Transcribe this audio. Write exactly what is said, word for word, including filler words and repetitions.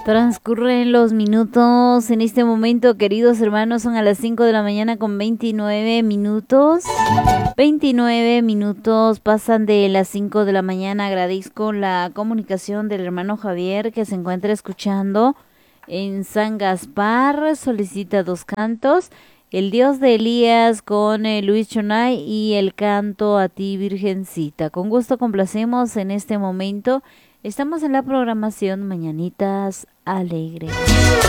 Transcurren los minutos en este momento, queridos hermanos, son a las cinco de la mañana con veintinueve minutos. veintinueve minutos pasan de las cinco de la mañana. Agradezco la comunicación del hermano Javier que se encuentra escuchando en San Gaspar. Solicita dos cantos: El Dios de Elías con eh, Luis Chonay y el canto A ti Virgencita. Con gusto complacemos en este momento. Estamos en la programación Mañanitas Alegres.